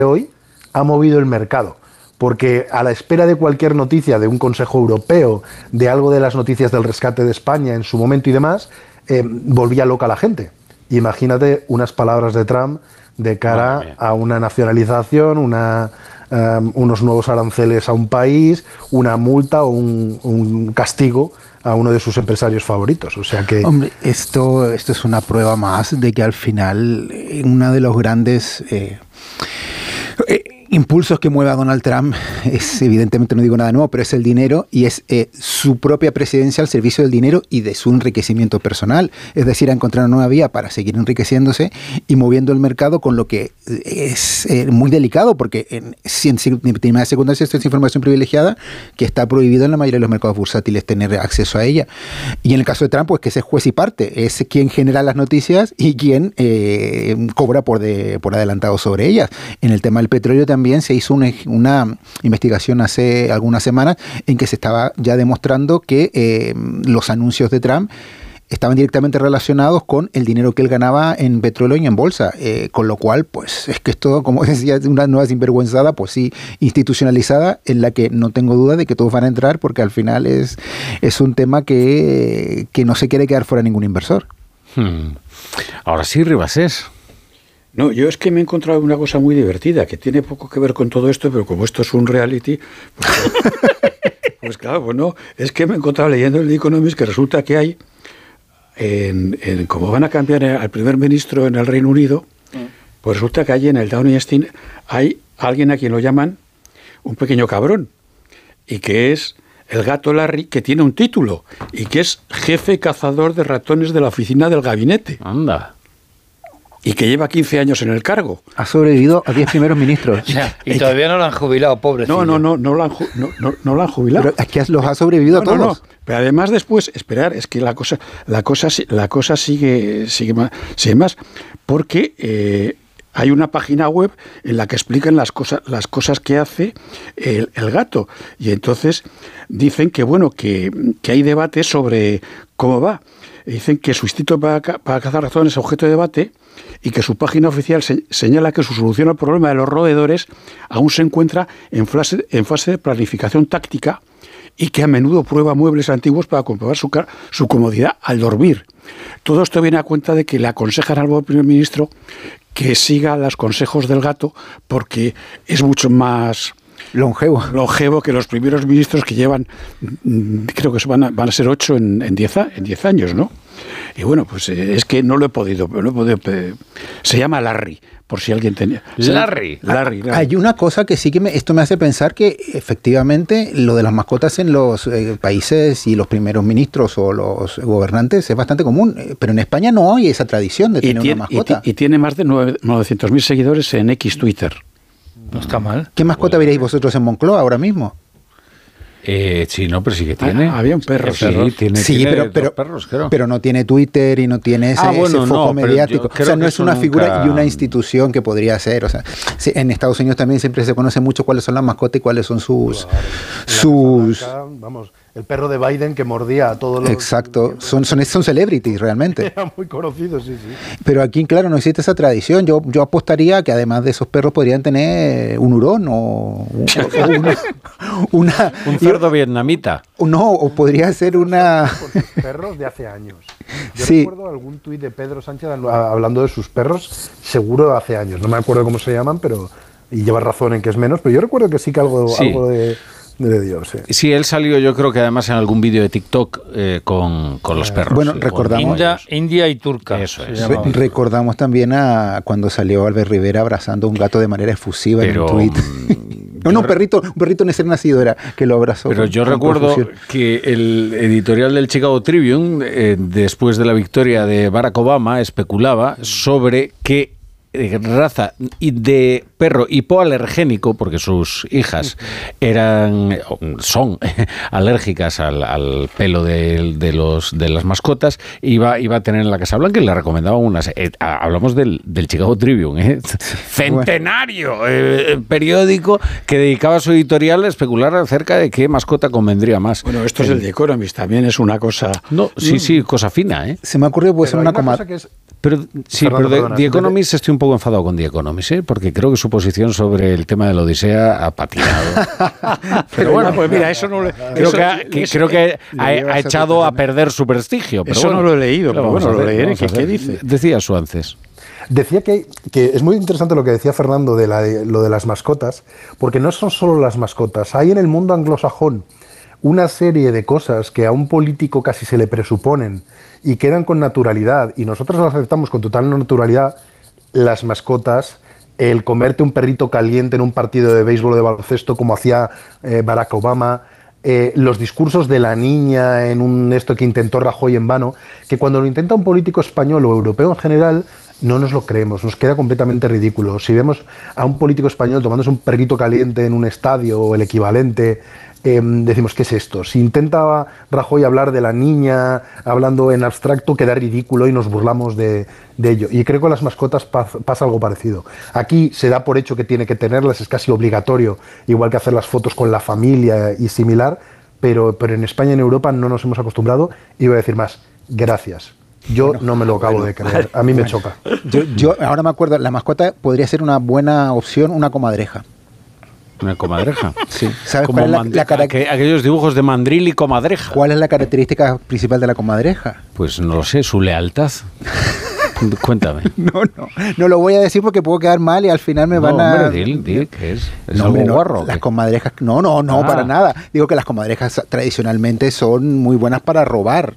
hoy ha movido el mercado. Porque a la espera de cualquier noticia de un Consejo Europeo, de algo de las noticias del rescate de España en su momento y demás, volvía loca la gente. Imagínate unas palabras de Trump de cara a una nacionalización, unos nuevos aranceles a un país, una multa o un castigo a uno de sus empresarios favoritos. O sea que... Hombre, esto es una prueba más de que al final uno de los grandes... impulsos que mueve a Donald Trump es, evidentemente no digo nada nuevo, pero es el dinero y es su propia presidencia al servicio del dinero y de su enriquecimiento personal. Es decir, ha encontrado una nueva vía para seguir enriqueciéndose y moviendo el mercado, con lo que es muy delicado, porque en primera secundaria esto es información privilegiada que está prohibido en la mayoría de los mercados bursátiles tener acceso a ella. Y en el caso de Trump, pues que es juez y parte, es quien genera las noticias y quien cobra por adelantado sobre ellas. En el tema del petróleo también se hizo una investigación hace algunas semanas en que se estaba ya demostrando que los anuncios de Trump estaban directamente relacionados con el dinero que él ganaba en petróleo y en bolsa, con lo cual, pues, es que esto, como decía, es una nueva sinvergüenzada, pues sí, institucionalizada, en la que no tengo duda de que todos van a entrar, porque al final es un tema que no se quiere quedar fuera ningún inversor. Ahora sí, Ribasés. No, yo es que me he encontrado una cosa muy divertida, que tiene poco que ver con todo esto, pero como esto es un reality, pues claro, pues no, es que me he encontrado leyendo en el Economist que resulta que hay, como van a cambiar al primer ministro en el Reino Unido, pues resulta que hay en el Downing Street, hay alguien a quien lo llaman un pequeño cabrón, y que es el gato Larry, que tiene un título, y que es jefe cazador de ratones de la oficina del gabinete. Anda. Y que lleva 15 años en el cargo. Ha sobrevivido a 10 primeros ministros. Y todavía no lo han jubilado, pobrecillo. No lo han jubilado. Pero es que los ha sobrevivido a todos. No. Pero además después, esperar, es que la cosa sigue más, porque hay una página web en la que explican las cosas que hace el gato. Y entonces dicen que bueno, que hay debate sobre cómo va. Dicen que su instinto para cazar ratones es objeto de debate y que su página oficial señala que su solución al problema de los roedores aún se encuentra en fase de planificación táctica y que a menudo prueba muebles antiguos para comprobar su comodidad al dormir. Todo esto viene a cuenta de que le aconsejan al nuevo primer ministro que siga los consejos del gato, porque es mucho más longevo que los primeros ministros, que llevan, creo que van a ser 8 en 10 años, ¿no? Y bueno, pues es que no lo he podido. Se llama Larry, por si alguien tenía. Larry. Hay una cosa que sí que esto me hace pensar que efectivamente lo de las mascotas en los países y los primeros ministros o los gobernantes es bastante común, pero en España no hay esa tradición de tener una mascota. Y tiene más de 900.000 seguidores en X Twitter. No está mal. ¿Qué mascota veréis vosotros en Moncloa ahora mismo? Sí, no, pero sí que tiene. Había un perro. Tiene dos perros, creo. Pero no tiene Twitter y no tiene ese foco mediático. O sea, no es una figura y una institución que podría ser. O sea, sí, en Estados Unidos también siempre se conoce mucho cuáles son las mascotas y cuáles son sus... Vamos, el perro de Biden que mordía a todos los... Exacto, son celebrities realmente. Eran muy conocidos, sí. Pero aquí, claro, no existe esa tradición. Yo apostaría que además de esos perros podrían tener un hurón o un cerdo vietnamita. No, o podría ser una... Perros de hace años. Yo recuerdo algún tuit de Pedro Sánchez hablando de sus perros, seguro hace años. No me acuerdo cómo se llaman, pero... Y lleva razón en que es menos, pero yo recuerdo que sí que algo de Dios. Sí, él salió, yo creo que además en algún vídeo de TikTok con los perros. Bueno, recordamos... India y turca. Eso es. Recordamos también a cuando salió Albert Rivera abrazando a un gato de manera efusiva en un tuit. Un perrito recién nacido era que lo abrazó. Pero yo recuerdo que el editorial del Chicago Tribune, después de la victoria de Barack Obama, especulaba sobre qué raza de perro hipoalergénico, porque sus hijas son alérgicas al pelo de las mascotas, iba a tener en la Casa Blanca, y le recomendaban unas. Hablamos del Chicago Tribune, centenario periódico que dedicaba su editorial a especular acerca de qué mascota convendría más. Bueno, esto es el The Economist, también es una cosa... No, sí, cosa fina, ¿eh? Se me ha ocurrido, puede ser una cosa que es Pero sí, Fernando, pero perdona, The Economist estoy un poco enfadado con The Economist, porque creo que su posición sobre el tema de la Odisea ha patinado. Pero bueno, pues mira, eso no le... Creo que ha echado a perder su prestigio. Pero eso bueno, no lo he leído, pero bueno, lo leeré. vamos a ¿Qué hacer. dice? Decía Suances. Decía que es muy interesante lo que decía Fernando de lo de las mascotas, porque no son solo las mascotas. Hay en el mundo anglosajón una serie de cosas que a un político casi se le presuponen y quedan con naturalidad, y nosotros las aceptamos con total naturalidad. Las mascotas, el comerte un perrito caliente en un partido de béisbol o de baloncesto como hacía Barack Obama, los discursos de la niña en esto que intentó Rajoy en vano, que cuando lo intenta un político español o europeo en general, no nos lo creemos, nos queda completamente ridículo. Si vemos a un político español tomándose un perrito caliente en un estadio o el equivalente, decimos, ¿qué es esto? Si intenta Rajoy hablar de la niña hablando en abstracto, queda ridículo y nos burlamos de ello. Y creo que con las mascotas pasa algo parecido. Aquí se da por hecho que tiene que tenerlas, es casi obligatorio, igual que hacer las fotos con la familia y similar, pero en España y en Europa no nos hemos acostumbrado, y voy a decir más, gracias. Yo no me lo acabo de creer, a mí me choca. Yo ahora me acuerdo, la mascota podría ser una buena opción, una comadreja. Una comadreja. Sí. ¿Sabes Como cuál es aquellos dibujos de mandril y comadreja. ¿Cuál es la característica principal de la comadreja? Pues no lo sé, su lealtad. Cuéntame. No lo voy a decir porque puedo quedar mal y al final me van a... Hombre, di, ¿qué es? ¿Es No, algo hombre, no, guarro? las ¿Qué? comadrejas... No, para nada. Digo que las comadrejas tradicionalmente son muy buenas para robar.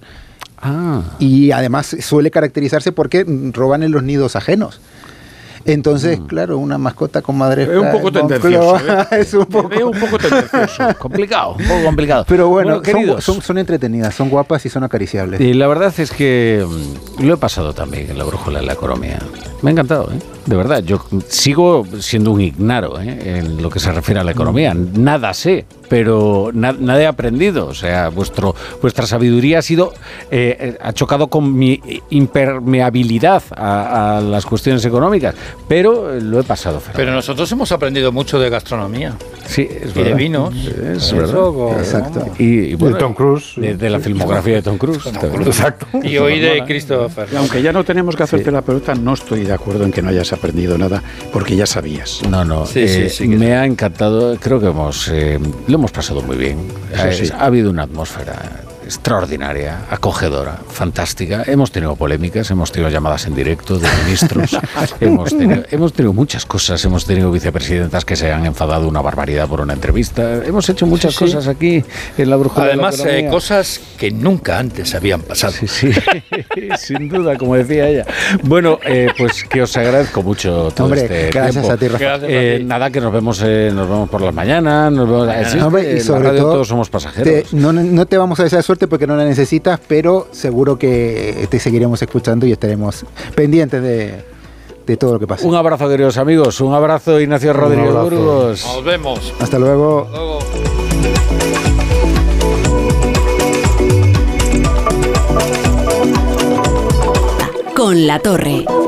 Y además suele caracterizarse porque roban en los nidos ajenos. Entonces, claro, una mascota comadreja... Es un poco tendencioso. Es un poco... Es un poco tendencioso. Complicado, un poco complicado. Pero bueno, queridos, son entretenidas, son guapas y son acariciables. y la verdad es que lo he pasado también en la brújula de la economía. Me ha encantado, ¿eh? De verdad. Yo sigo siendo un ignaro, ¿eh? En lo que se refiere a la economía. Nada sé, pero nada he aprendido. O sea, vuestra sabiduría ha chocado con mi impermeabilidad a las cuestiones económicas, pero lo he pasado fenomenal. Pero nosotros hemos aprendido mucho de gastronomía. Sí, es Y verdad. de vinos. Es Eso, verdad. Exacto. vamos. Y bueno, De Tom Cruise. de la filmografía de Tom Cruise. Exacto. Y hoy de Christopher. Y aunque ya no tenemos que hacerte la pelota, no estoy de acuerdo en que no hayas aprendido nada, porque ya sabías. No, Sí, sí, que me ha encantado, creo que lo hemos pasado muy bien. Eso sí. Ha habido una atmósfera extraordinaria, acogedora, fantástica. Hemos tenido polémicas, hemos tenido llamadas en directo de ministros, hemos tenido muchas cosas, hemos tenido vicepresidentas que se han enfadado una barbaridad por una entrevista, hemos hecho muchas cosas aquí en la brújula. Además, de la economía. cosas que nunca antes habían pasado. Sí, sin duda, como decía ella. Bueno, pues que os agradezco mucho todo Hombre, este gracias tiempo. a ti, Rafa. Gracias a ti. Nada, que nos vemos por las mañanas. Nos vemos, así es Hombre, que y en la sobre radio todo, todos somos pasajeros. no te vamos a desear suerte porque no la necesitas, pero seguro que te seguiremos escuchando y estaremos pendientes de todo lo que pase. Un abrazo, queridos amigos. Un abrazo, Ignacio Rodríguez abrazo. Burgos. Nos vemos. Hasta luego. Luego. Con La Torre.